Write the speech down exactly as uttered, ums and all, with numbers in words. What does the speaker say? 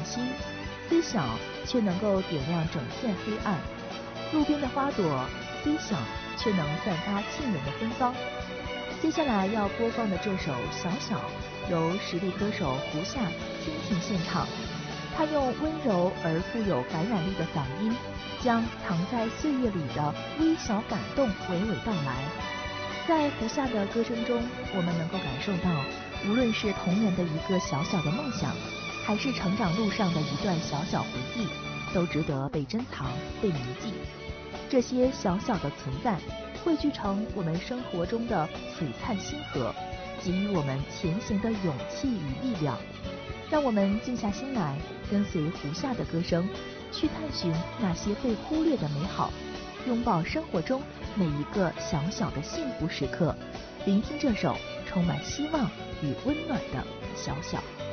星，虽小却能够点亮整片黑暗；路边的花朵虽小，却能散发沁人的芬芳。接下来要播放的这首《小小》，由实力歌手胡夏倾情献唱。他用温柔而富有感染力的嗓音，将藏在岁月里的微小感动娓娓道来。在胡夏的歌声中，我们能够感受到，无论是童年的一个小小的梦想，还是成长路上的一段小小回忆，都值得被珍藏、被铭记。这些小小的存在，汇聚成我们生活中的璀璨星河，给予我们前行的勇气与力量。让我们静下心来，跟随胡夏的歌声，去探寻那些被忽略的美好，拥抱生活中每一个小小的幸福时刻，聆听这首充满希望与温暖的小小。